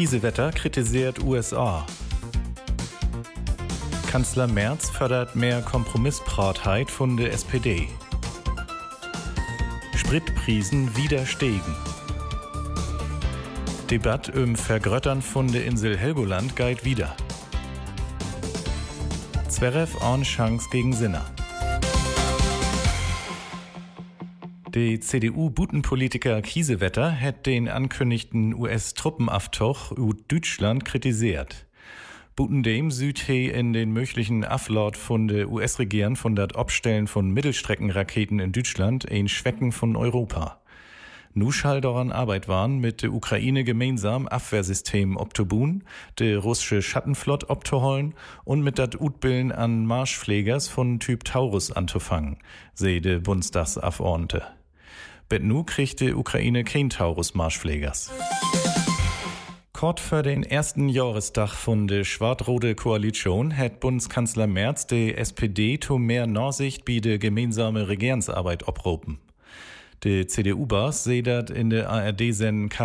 Kiesewetter kritisiert USA. Kanzler Merz fördert mehr Kompromisspraatheit von der SPD. Spritprisen wieder steigen. Debatte Vergröttern von der Insel Helgoland geht wieder. Zverev en Chance gegen Sinner. Der CDU-Butenpolitiker Kiesewetter hat den ankündigten US-Truppenabzug aus Deutschland kritisiert. Butendem süd he in den möglichen Aflaut von der US-Regierung von dat Abstellen von Mittelstreckenraketen in Deutschland ein Schwächen von Europa. Nu schall daran Arbeit waren, mit der Ukraine gemeinsam Abwehrsystem obtobun, de russische Schattenflott obtoholen und mit dat Utbillen an Marschflegers von Typ Taurus anzufangen, seh de Bundestagsabgeordnete. Bet nu kriegt die Ukraine kein Taurus-Marschflegers. Kort für den ersten Jahrestag von der schwarz-rote Koalition hat Bundeskanzler Merz die SPD zu mehr Nachsicht bei der gemeinsame Regierungsarbeit abrufen. Der CDU-Boss seht dat in der ARD-Sendung